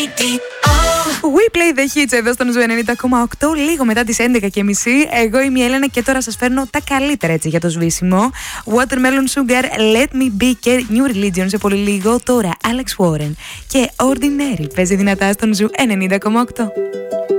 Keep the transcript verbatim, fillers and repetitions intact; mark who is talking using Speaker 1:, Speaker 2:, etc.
Speaker 1: We play the hits εδώ στον Ζου ενενήντα κόμμα οκτώ, λίγο μετά τις έντεκα και μισή. Εγώ είμαι η Έλενα και τώρα σας φέρνω τα καλύτερα έτσι για το σβήσιμο. Watermelon Sugar, Let Me Be και New Religion σε πολύ λίγο. Τώρα Alex Warren και Ordinary παίζει δυνατά στον Ζου ενενήντα κόμμα οκτώ.